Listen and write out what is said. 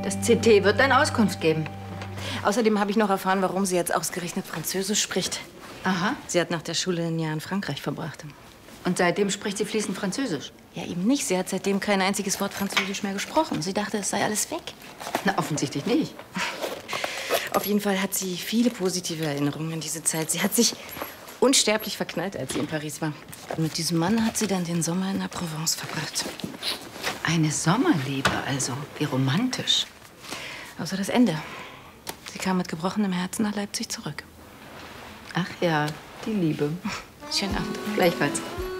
Das CT wird dann Auskunft geben. Außerdem habe ich noch erfahren, warum sie jetzt ausgerechnet Französisch spricht. Aha. Sie hat nach der Schule ein Jahr in Frankreich verbracht. Und seitdem spricht sie fließend Französisch? Ja, eben nicht. Sie hat seitdem kein einziges Wort Französisch mehr gesprochen. Sie dachte, es sei alles weg. Na, offensichtlich nicht. Auf jeden Fall hat sie viele positive Erinnerungen an diese Zeit. Sie hat sich unsterblich verknallt, als sie in Paris war. Und mit diesem Mann hat sie dann den Sommer in der Provence verbracht. Eine Sommerliebe also. Wie romantisch. Außer das Ende. Sie kam mit gebrochenem Herzen nach Leipzig zurück. Ach ja, die Liebe. Schönen Abend. Gleichfalls.